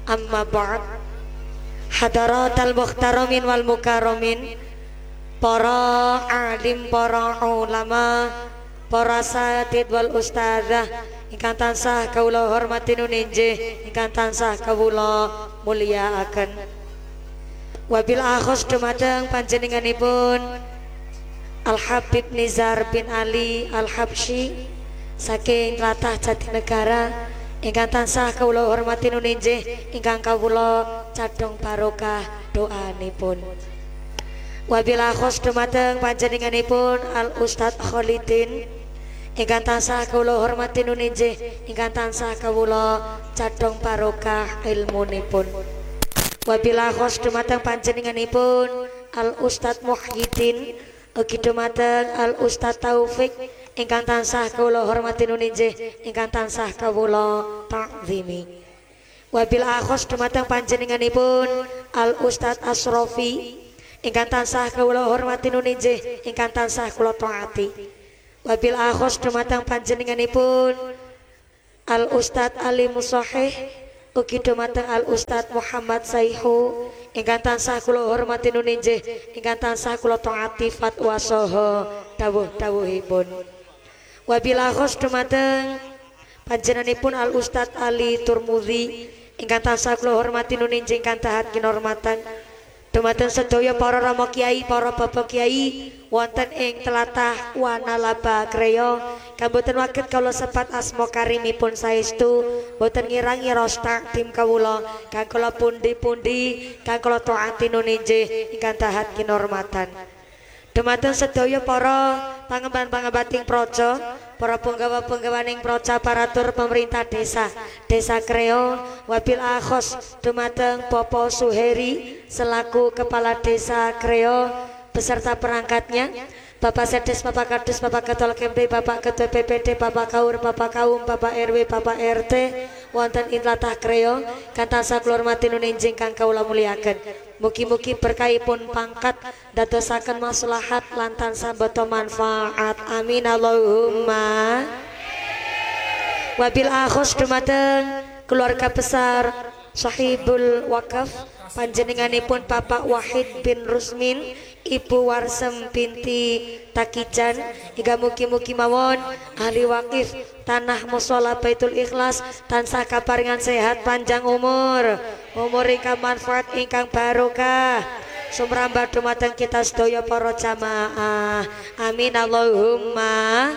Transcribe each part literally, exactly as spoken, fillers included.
Amma ba'd. Hadaratal muhtaramin wal mukarramin, para alim, para ulama, para satid wal ustadzah ingkang tansah kawula hormati nuninjih, ingkang tansah kawula mulyakaken. Wabil akhos dumateng panjenenganipun Al Habib Nizar bin Ali Al Habsyi saking tlatah Jatinegara ingkang tansah kawula hormati nuninjih, ingkang kawula cadhong barokah doanipun. Wabil akhos dumateng panjenenganipun Al Ustadz Khalidin ingkang tansah kawula hormati nuninjih, ingkang tansah kawula cadhong barokah ilmunipun. Wabil akhos dumateng panjenenganipun Al Ustadz Muhyiddin ugi dumateng Al Ustadz Taufik ingkang tansah kawula hormati nuninjih, ingkang tansah kawula ta'zimi. Wabil akhos dumateng panjenenganipun Al Ustadz Asrofi ingkang tansah kawula hormati nuninjih, ingkang tansah kula taati. Wabil akhos dumateng panjenenganipun Al Ustadz Ali Musahih ugi dumateng Al Ustadz Muhammad Saihu ingkang tansah kula hormati nuninjih, ingkang tansah kula taati fatwa saha dawuh-dawuhipun. Wabil akhos dumateng panjenenganipun Al Ustadz Ali Turmudi ingkang tansah kula hormati nuninjih, ingkang tahat kinurmatan. Dumateng sedaya para rama kiai, para bapak kiai wonten ing tlatah Wanalaba Kreya, kang boten waget kawula sepat asma karimipun saestu, boten ngira-ngira takdim kawula kang kala pundi-pundi kang kala taati nuninjih, ingkang tahat kinurmatan. Dumateng sedaya para pangemban-pangembating praja, para penggawa-penggawaning praja, paratur pemerintah desa Desa Kreo, wabil akhos dumateng Bapak Suheri selaku Kepala Desa Kreo beserta perangkatnya, Bapak Sedes, Bapak Kadus, Bapak Ketua Kemde, Bapak Ketua P P D, Bapak Kaur, Bapak Kaum, Bapak R W, Bapak R T wonten ing tlatah Kreo kang tansah kula hormati nuninjing kang kawula mulyaken. Mugi-mugi berkahipun pangkat dadosaken maslahat lan tansah beta manfaat. Amin Allahumma. Wabil akhos dumateng keluarga besar Sahibul Wakaf panjenenganipun Bapak Wahid bin Rusmin, Ibu Warsem binti Takijan, hingga mugi-mugi mawon ahli wakif tanah mushola Baitul Ikhlas tansah kaparingan sehat panjang umur, umur ingkang manfaat ingkang barokah sumrambah dumateng kita sedaya para jamaah. Amin Allahumma.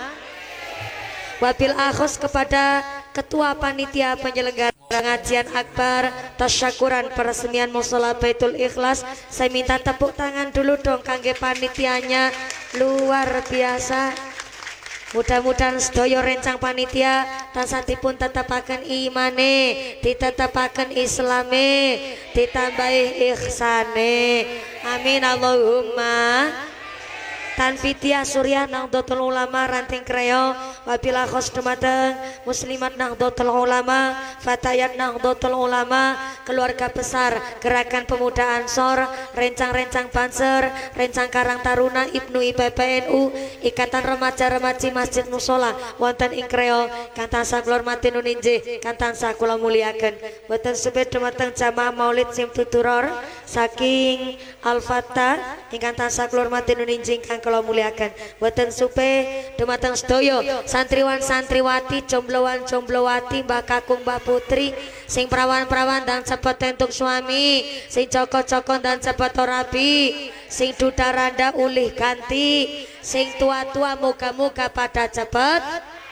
Wabil akhos kepada Ketua Panitia Penyelenggara Pengajian Akbar tasyakuran peresmian mushola Baitul Ikhlas, saya minta tepuk tangan dulu dong kangge panitianya, luar biasa. Mudah-mudahan sedaya rencang panitia tansah dipun tetapaken imane, ditetapaken islame, ditambahi ihsane. Amin Allahumma. Tanfitia Surya Nahdlatul Ulama Ranting Kreo, wabil akhos dumateng Muslimat Nahdlatul Ulama, Fatayat Nahdlatul Ulama, keluarga besar Gerakan Pemuda Ansor, rencang-rencang Banser, rencang Karang Taruna Ibnu I P P N U, Ikatan Remaja-Remaji Masjid Musola wonten ing Kreo kang tansah kula hormati nuninjih, kang tansah kula mulyaken. Boten supe dumateng jamaah Maulid Simtuturor saking Al-Fatah ingkang tansah kula hormati nuninjih, kang kula mulyaken. Boten supe dumateng sedaya santriwan santriwati, jombloan jomblowati, mbah kakung mbah putri, sing perawan-perawan dan cepet entuk suami, sing coko-coko dan cepet rabi, sing duda randa ulih ganti, sing tua-tua muga-muga pada cepet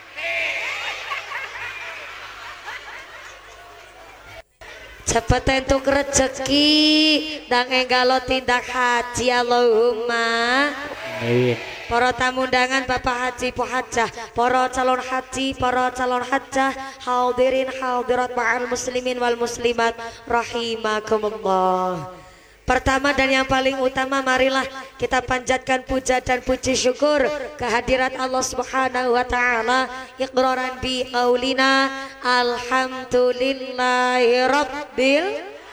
cepet entuk rezeki dan enggalo tindak haji. Allahumma. Amin. Para tamu undangan, Bapak Haji Po Hajah, para calon haji, para calon hajah, hadirin hadirat ma'al muslimin wal muslimat rahimakumullah. Pertama dan yang paling utama, marilah kita panjatkan puja dan puji syukur kehadirat Allah Subhanahu wa taala, iqraran bi qaulina alhamdulillahi rabbil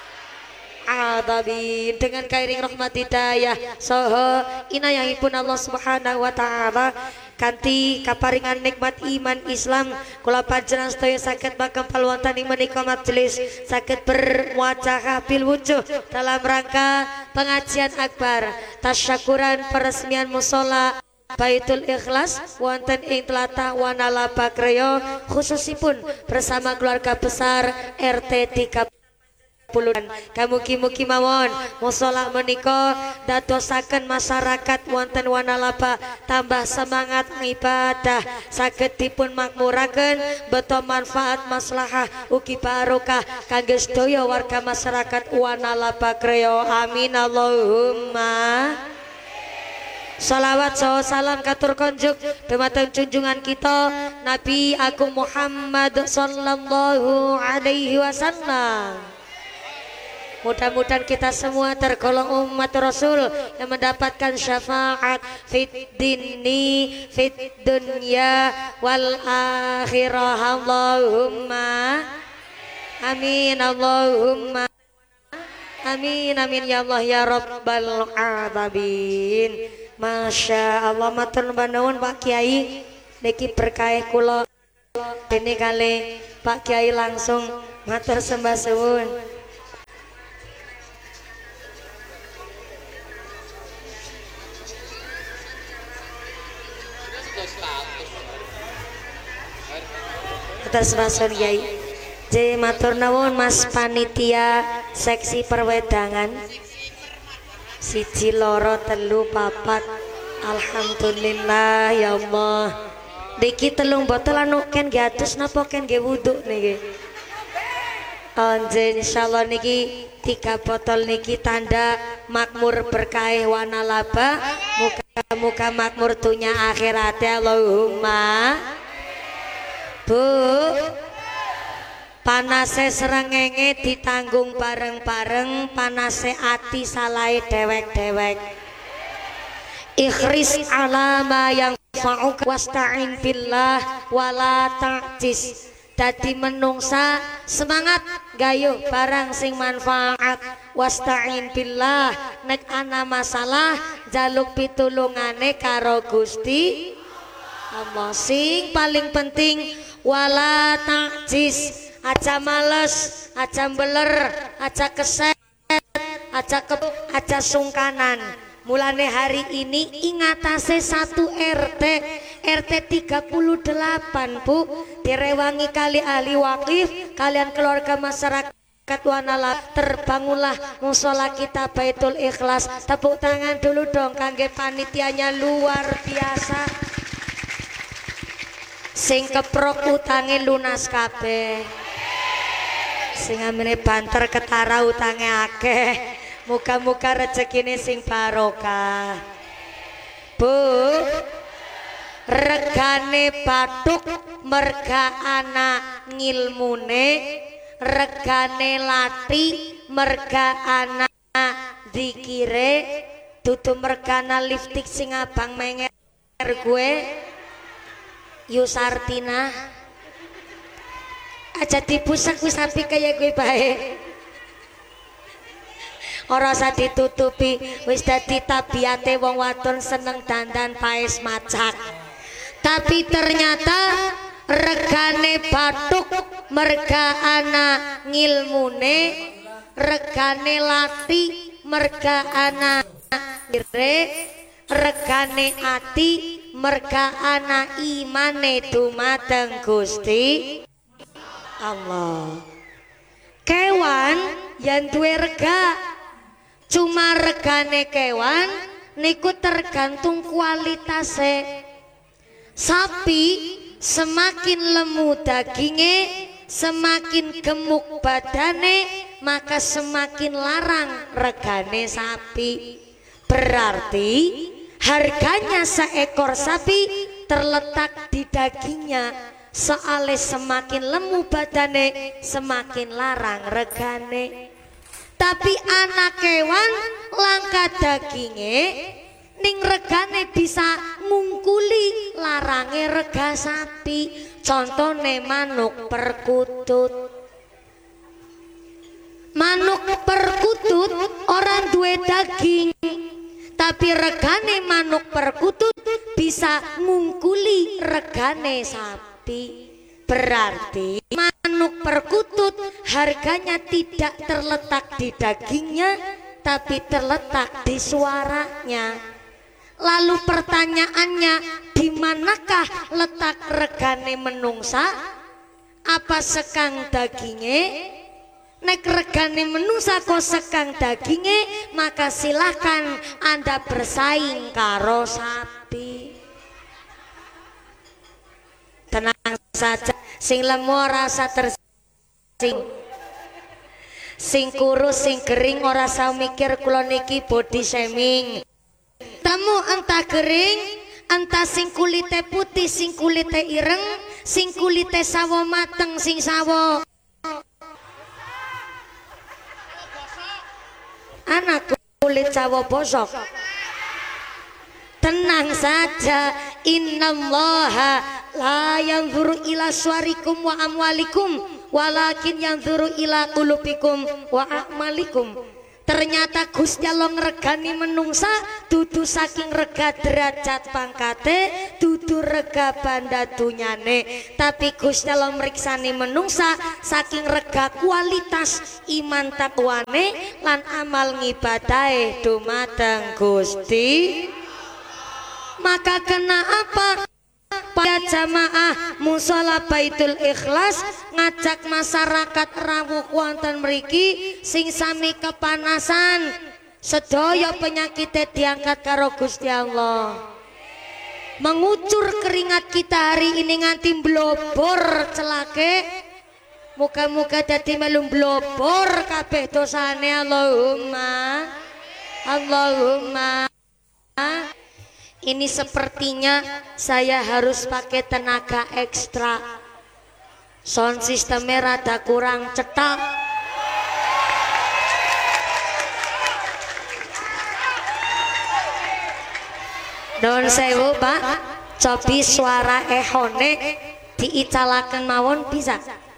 alamin, dengan kairing rahmat hidayah saha inayahipun Allah Subhanahu wa taala kanthi kaparingan nikmat iman Islam kula panjenengan sedaya saged makempal wonten ing menika majelis saged bermuajahah bil wujuh dalam rangka pengajian akbar tasyakuran peresmian mushola Baitul Ikhlas wonten ing tlatah Wanalaba Kreo khususipun bersama keluarga besar R T tiga puluh. Kamugi-mugi mawon mushola menika dadosaken masyarakat wonten Wanalaba tambah semangat ibadah saged dipun makmuraken beto manfaat maslahah ugi barokah kangge sedaya warga masyarakat Wanalaba Kreo. Amin Allahumma. Salawat saha salam katur konjuk dumateng junjungan kita Nabi Agung Muhammad sallallahu alaihi wasallam. Mudah-mudahan kita semua tergolong umat Rasul yang mendapatkan syafaat fit dini fit dunya wal akhirah. Allahumma amin Allahumma amin amin ya Allah ya rabbal alamin. Masya Allah matur nuwun Pak Kiai niki berkah kula dene kali Pak Kiai langsung matur sembah suwun. Atas sembah Kiai. J matur nuwun Mas panitia seksi perwedangan siji loro telu papat alhamdulillah ya Allah. Niki telung botol anu ken nggih atus napa ken nggih wuduk niki. Anje insyaallah niki tiga botol niki tanda makmur berkah Wanalaba muka-muka makmur dunya akhirat Allahumma. Bu panase srengenge ditanggung bareng-bareng panase ati salahe dewek-dewek. Ikhris alama yang fa'uk wasta'in billah wala ta'jis. Dadi menungsa semangat gayuh barang sing manfaat wasta'in billah nek ana masalah jaluk pitulungane karo Gusti Allah. Sing paling penting wala ta'jis. Aja males, aja beler, aja keset, aja ke, aja sungkanan. Mulane hari ini ingatase satu R T R T tiga puluh delapan Bu direwangi kali ahli wakif kalian keluarga masyarakat Wanalaba. Terbangunlah mushola kita Baitul Ikhlas. Tepuk tangan dulu dong kangge panitianya luar biasa. Sing keprok utange lunas kabeh. Sing amene banter ketara utange akeh. Muga-muga rezekine sing barokah. Bu, regane bathuk merga anak ngilmune, regane lati merga anak zikire, dudu mergana lipstik sing abang menger gue. Yusartina aja dibusak wis api kaya gue baik. Ora usah ditutupi wis dadi tabiate wong wadon seneng dandan paes macak. Tapi ternyata regane bathuk merga anak ngilmune, regane lati merga anak ire, regane ati merga anak imane dumateng Gusti Allah. Kewan yang duwe rega, cuma regane kewan niku tergantung kualitasnya. Sapi semakin lemu dagingnya, semakin gemuk badane, maka semakin larang regane sapi. Berarti harganya seekor sapi terletak di dagingnya. Soale semakin lemu badane semakin larang regane. Tapi anak kewan langka dagingnya ning regane bisa ngungkuli larange rega sapi. Contone manuk perkutut. Manuk perkutut orang duwe daging tapi regane manuk perkutut bisa ngungkuli regane sapi. Berarti manuk perkutut harganya tidak terletak di dagingnya, tapi terletak di suaranya. Lalu pertanyaannya, di manakah letak regane menungsa? Apa sekang daginge? Nek regane menungsa kok sekang daginge, maka silahkan Anda bersaing karo sapi. Tenang saja, sing lemu rasa tersing, sing kurus sing kering ora usah mikir kula niki body shaming. Temu entah kering, entah sing kulite putih, sing kulite ireng, sing kulite sawo mateng, sing sawo anak kulit sawo bosok. Tenang saja, innallaha la yanzuru ila suarikum wa amwalikum walakin yanzuru ila qulubikum wa a'malikum. Ternyata Gusti Allah ngregani menungsa dudu saking rega derajat pangkate, dudu rega banda dunyane, tapi Gusti Allah mriksani menungsa saking rega kualitas iman takwane lan amal ngibadahe dumateng Gusti. Maka kena apa? Pada jamaah musala Baitul Ikhlas ngajak masyarakat rawuh wonten mriki sing sami kepanasan, sedaya penyakitnya diangkat karo Gusti Allah. Mengucur keringat kita hari ini nganti blobor celake, muka-muka dadi melu blobor kabeh dosane. Allahumma Allahumma. Ini sepertinya saya harus pakai tenaga ekstra. Sound sistemnya rada kurang cetak. Don sewu Pak, cobi suara ehone diicalaken mawon bisa.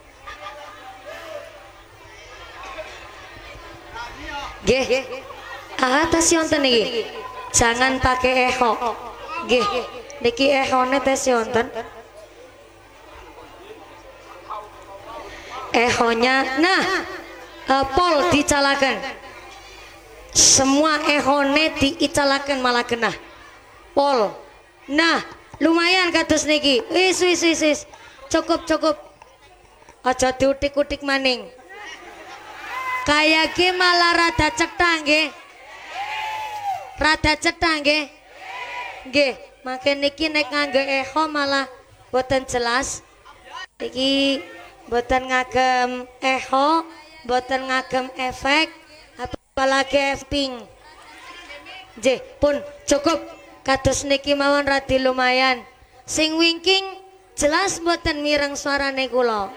Nggih. Ah, tas wonten iki. Jangan pakai echo. Nggih, niki ehone tes wonten. Ehonya, nah, uh, pol dicalakan. Semua ehone diicalakan malah kena. Pol. Nah, lumayan kados niki. Wis wis wis wis. Cukup cukup. Aja diutik-utik maning. Kayak ge malah rada cetha nggih. Rada cetha nggih. Nggih, mangke niki nek nganggo echo malah boten jelas. Iki boten ngagem echo, boten ngagem efek, apalagi ping. Nggih, pun cukup kados niki mawon radi lumayan. Sing wingking jelas boten mireng suarane kula.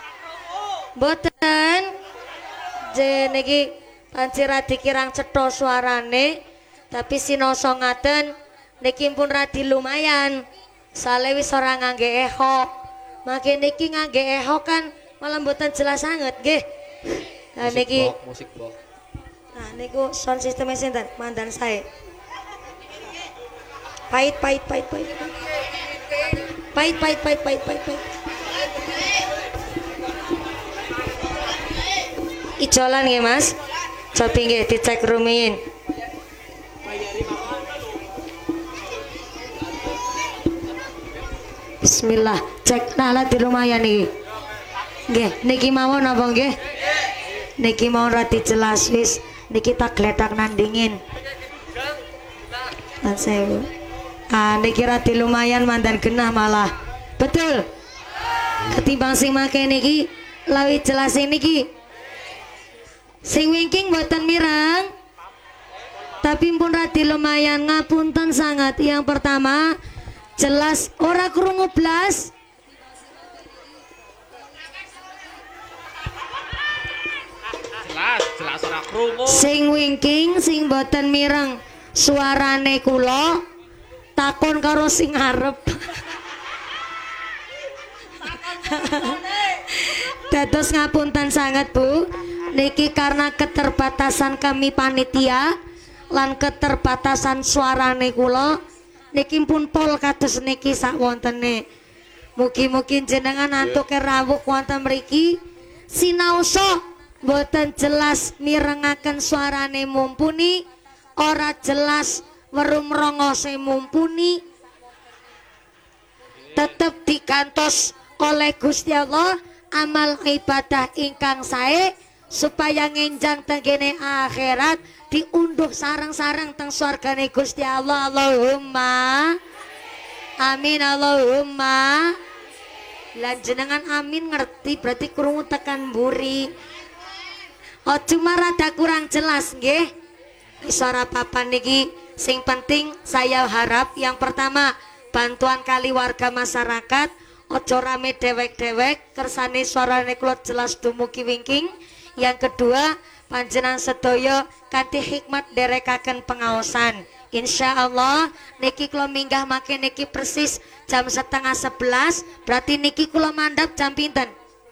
Boten. Je niki panci radi kirang cetha suarane. Tapi sinoso ngaten niki pun radi lumayan. Sale wis ora ngangge echo. Makin niki ngangge echo kan malah mboten jelas sanget nggih. Nah niki musik box. Nah niku sound sistemnya sinten? Mandan saya. Pait pait pait pait. Pait pait pait pait pait pait. Ijolan nggih Mas. Cobi nggih dicek rumiyin. Bismillah, cek nala di lumayan nih. Nggih, niki mawon apa nggih? Niki mawon radi jelas wis. Niki tak gledak nandingin. Lan sewu. Ah, niki radi lumayan mandan genah malah. Betul. Ketimbang sing make niki lawi jelas niki. Sing wingking mboten mireng. Tapi pun radi lumayan, ngapunten sangat. Yang pertama jelas ora krungu blas. Jelas, jelas ora krungu. Sing wingking, sing boten mireng suarane kula takon karo sing arep. Dados ngapunten sangat Bu. Niki karena keterbatasan kami panitia, lan keterbatasan suarane kula niki pun pol kados niki sak wontene. Mugi-mugi jenengan antuke rawuh wonten mriki sinaosa boten jelas mirengaken suarane mumpuni, ora jelas werum rongose mumpuni, tetep dikantos oleh Gusti Allah amal ibadah ingkang sae supaya ngenjang tenggene akhirat diunduh sarang-sarang teng swargane Gusti Allah. Allahumma amin, Allahumma. Lan jenengan amin ngerti berarti krungu tekan mburi. Oh cuma rada kurang jelas nggih. Suara papan niki sing penting saya harap yang pertama bantuan kali warga masyarakat ojo rame dewek-dewek kersane suarane kula jelas dumugi wingking. Yang kedua panjenengan sedaya kanthi hikmat derekaken pengaosan. Insya Allah niki kula minggah make niki persis jam setengah sebelas, berarti niki kula mandap jam pinten?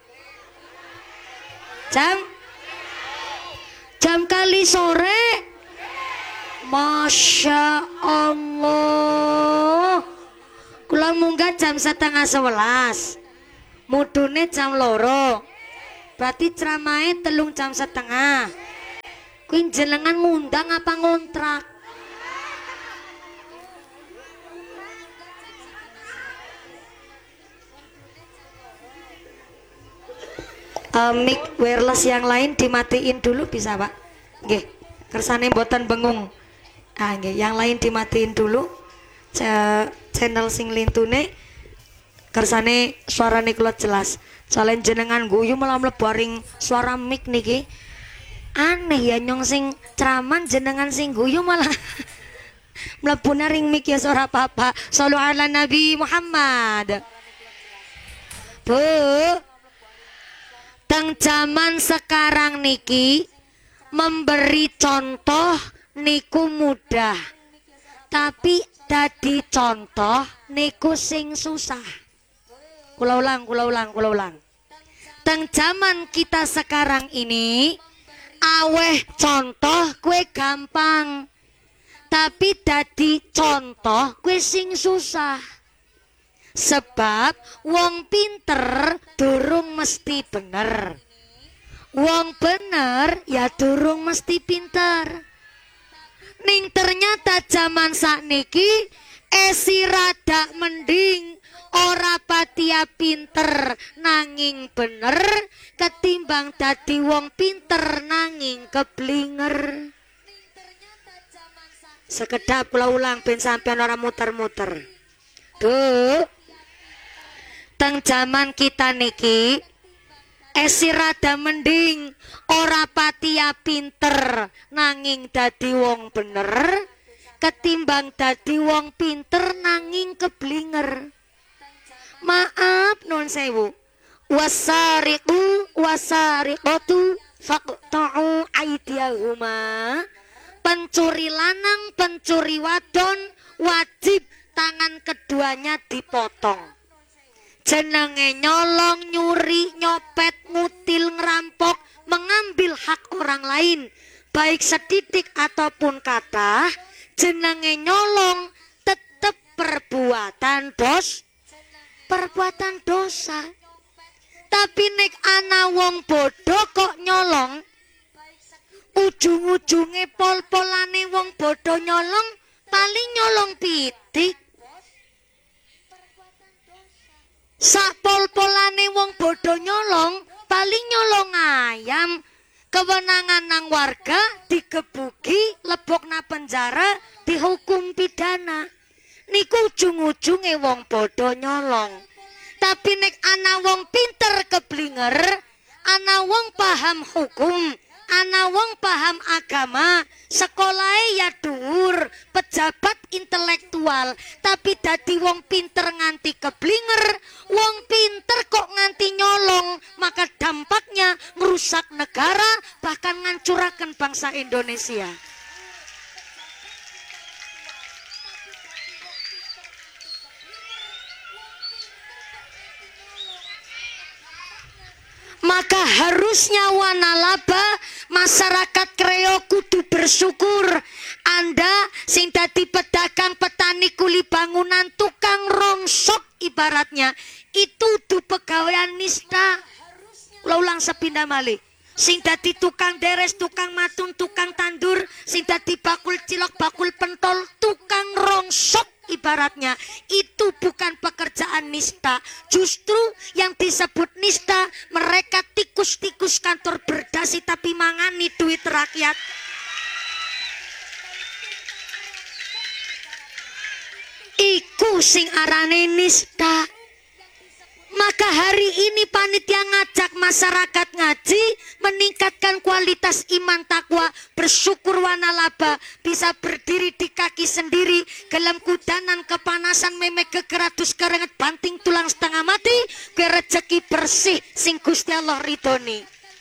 Jam jam kali sore. Masya Allah. Kula munggah jam setengah sebelas, mudune jam loro, berarti ceramahe telung jam setengah. Kuwi jenengan ngundang apa ngontrak? Uh, mic wireless yang lain dimatiin dulu bisa Pak? Nggih, kersane mboten bengung. Ah nggih, yang lain dimatiin dulu. C channel sing lintune kersane suarane kula jelas. Soalnya jenengan guyu malah mlebu ring suara mic niki. Aneh ya nyong sing ceraman jenengan sing guyu malah mlebu ring mic ya suara apa-apa. Shallu ala Nabi Muhammad. Bu, teng zaman sekarang niki memberi contoh niku mudah, tapi dadi contoh niku sing susah. Kula ulang, kula ulang, kula ulang. Teng zaman kita sekarang ini aweh contoh kue gampang, tapi dadi contoh kue sing susah. Sebab wong pinter durung mesti bener, wong bener ya durung mesti pinter. Ning ternyata zaman sakniki esi rada mending ora patia pinter nanging bener ketimbang dadi wong pinter nanging keblinger. Sekedap kula ulang ben sampean ora muter-muter. Duh, teng zaman kita niki esi rada mending ora patia pinter nanging dadi wong bener ketimbang dadi wong pinter nanging keblinger. Maaf non sewu, wasariqu wasariqatu faqta'u aydiyahuma. Pencuri lanang pencuri wadon wajib tangan keduanya dipotong. Jenenge nyolong, nyuri, nyopet, ngutil, ngerampok, mengambil hak orang lain baik setitik ataupun kata, jenenge nyolong tetap perbuatan dos perbuatan dosa. Tapi nek ana wong bodoh kok nyolong, ujung-ujunge pol-polane wong bodoh nyolong paling nyolong pitik. Sak pol-polane wong bodoh nyolong paling nyolong ayam. Kewenangan nang warga digebuki, lebokna penjara, dihukum pidana. Niku ujung-ujunge wong bodoh nyolong. Tapi nek ana wong pinter keblinger, ana wong paham hukum, ana wong paham agama, sekolahe ya dhuwur, pejabat intelektual, tapi dadi wong pinter nganti keblinger, wong pinter kok nganti nyolong, maka dampaknya merusak negara, bahkan ngancuraken bangsa Indonesia. Maka harusnya wanalaba masyarakat kreo kudu bersyukur Anda sing dadi pedagang, petani, kuli bangunan, tukang rongsok ibaratnya itu du pegawaian nista. Kula ulang sepindah malih. Sing dadi tukang deres, tukang matun, tukang tandur, sing dadi bakul cilok, bakul pentol, tukang rongsok ibaratnya itu bukan pekerjaan nista. Justru yang disebut nista mereka tikus-tikus kantor berdasi tapi mangani duit rakyat. Iku sing arane nista. Maka hari ini panitia ngajak masyarakat ngaji, meningkatkan kualitas iman takwa, bersyukur wanalaba, bisa berdiri di kaki sendiri, gelem kudanan kepanasan memek kekeratus kerenget banting tulang setengah mati, ke rezeki bersih sing Gusti Allah ridhoni.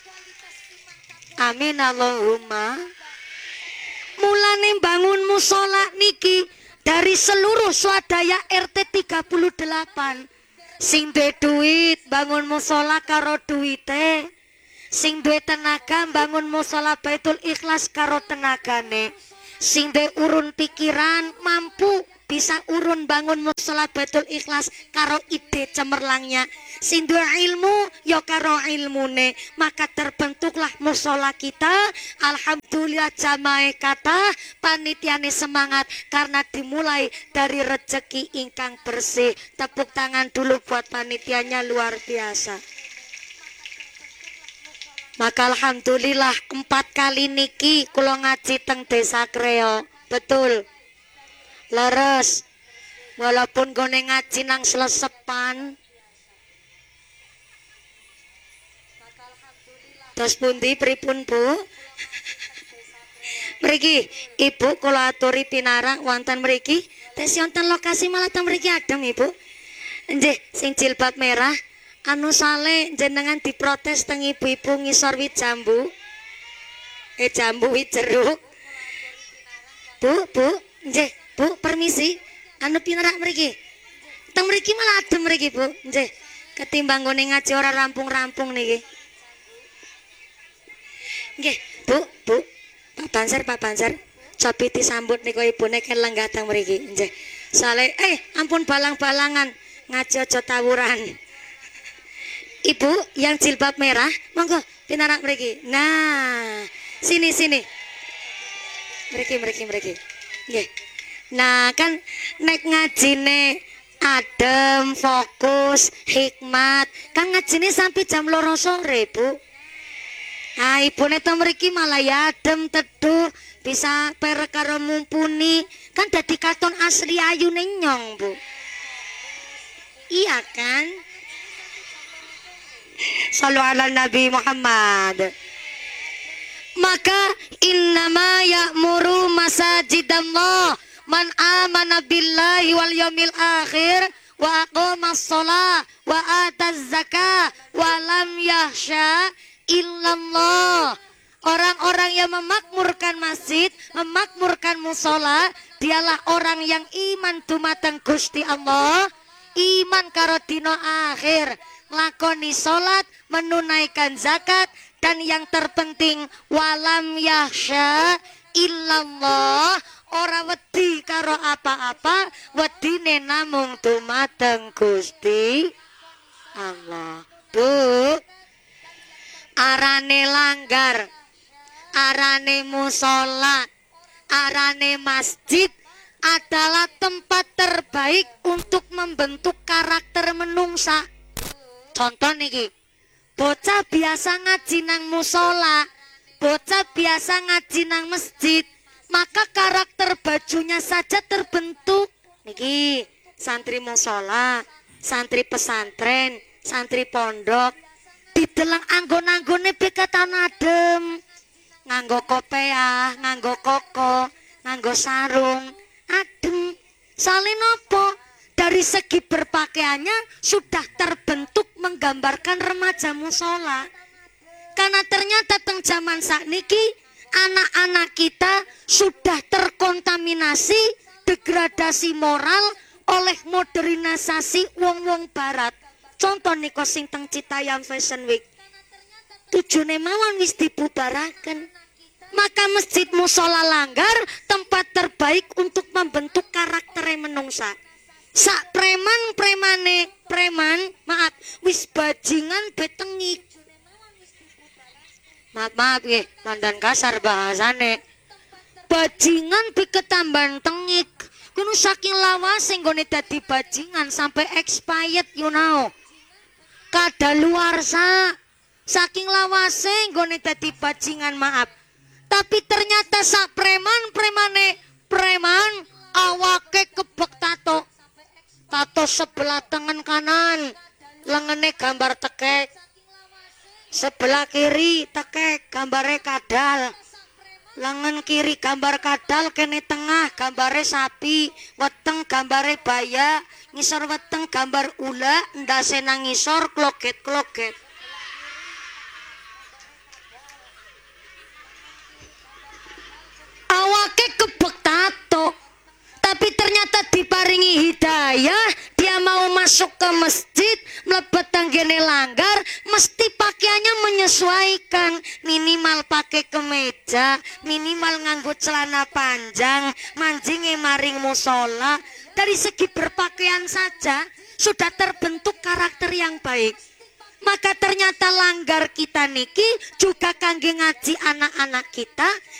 Amin Allahumma. Mulane bangun musola niki dari seluruh swadaya R T tiga puluh delapan. Sing duwe duit bangun musola karo duwite, sing duwe tenaga bangun musola Baitul Ikhlas karo tenagane, sing duwe urun pikiran mampu bisa urun bangun musola Baitul Ikhlas karo ide cemerlangnya, sing duwe ilmu ya karo ilmune. Maka terbentuklah musola kita. Alhamdulillah jamaah kata panitiane semangat karena dimulai dari rezeki ingkang bersih. Tepuk tangan dulu buat panitianya, luar biasa. Maka alhamdulillah empat kali niki kula ngaji teng Desa Kreo. Betul leres, walaupun gone ngaji nang selesepan. Terus pundi pripun Bu? Mriki Ibu kula aturi pinarak wonten mriki. Tes wonten lokasi malah teng mriki adem Ibu. Nggih, sing jilbab merah anu sale jenengan diprotes teng ibu-ibu ngisor wit jambu. Eh jambu wit jeruk. Bu, Bu, nggih, Bu, permisi. Anu pinarak mriki. Teng mriki malah adem mriki, Bu. Nggih. Ketimbang gone ngaji ora rampung-rampung niki. Nggih, Bu, Bu. Pak Banser, Pak Banser. Cobi disambut niku ibune ken lenggah teng mriki. Nggih. Sale eh ampun balang-balangan, ngaji aja tawuran. Ibu yang jilbab merah, monggo pinarak mriki. Nah, sini sini. Mriki mriki mriki. Nggih. Nah, kan nek ngajine adem, fokus, hikmat. Kan ngajine sampai jam loro sore, Bu. Nah, ibune to mriki malah ya adem teduh, bisa perek karo mumpuni. Kan dadi katon asli ayune nyong, Bu. Iya kan? Sallu ala Nabi Muhammad. Maka innama ya'muru masajidallah man amana billahi wal yaumil akhir wa aqamas shalah wa ataz zakah wa lam yahsya illallah. Orang-orang yang memakmurkan masjid, memakmurkan musola, dialah orang yang iman dumateng Gusti Allah, iman karo dina akhir, lakoni salat, menunaikan zakat, dan yang terpenting walam yahsya illallah, ora wedi karo apa-apa, wedine namung dumateng Gusti Allah. Bu, arane langgar, arane musola, arane masjid adalah tempat terbaik untuk membentuk karakter menungsa. Contoh niki, bocah biasa ngaji nang musola, bocah biasa ngaji nang masjid, maka karakter bajunya saja terbentuk. Niki santri musola, santri pesantren, santri pondok, didelang anggon-anggone bekatan adem, nganggo kopiah, nganggo koko, nganggo sarung, adem. Salin apa? Dari segi berpakaiannya sudah terbentuk menggambarkan remaja musola. Karena ternyata teng zaman sakniki anak-anak kita sudah terkontaminasi degradasi moral oleh modernisasi wong-wong barat. Contoh niko sing teng Citayam Fashion Week, tujuane mawon wis dibubaraken. Maka masjid musola langgar, tempat sifat terbaik untuk membentuk karakter menungsa. Sak preman premane preman maaf wis bajingan betengik. Maaf maaf ya, mandan kasar bahasane. Bajingan be ketamban tengik. Kuno saking lawase nggone dadi bajingan sampai expired you know. Kadaluarsa saking lawase nggone dadi bajingan maaf. Tapi ternyata sak preman premane preman awake kebek tato. Tato sebelah tangan kanan lengene gambar tekek. Sebelah kiri tekek gambare kadal. Lengan kiri gambar kadal kene tengah gambare sapi, weteng gambare baya, ngisor weteng gambar ula, ndase nang ngisor kloget-kloget. Awake kebek tato. Tapi ternyata diparingi hidayah, dia mau masuk ke masjid, mlebet tanggene langgar, mesti pakaiannya menyesuaikan, minimal pakai kemeja, minimal nganggo celana panjang, manjinge maring musola. Dari segi berpakaian saja sudah terbentuk karakter yang baik. Maka ternyata langgar kita niki juga kangge ngaji anak-anak kita